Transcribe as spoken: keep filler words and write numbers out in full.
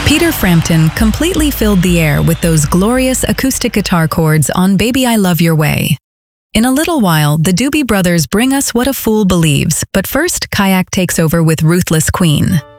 Peter Frampton completely filled the air with those glorious acoustic guitar chords on Baby I Love Your Way. In a little while, the Doobie Brothers bring us What a Fool Believes, but first, Kayak takes over with Ruthless Queen.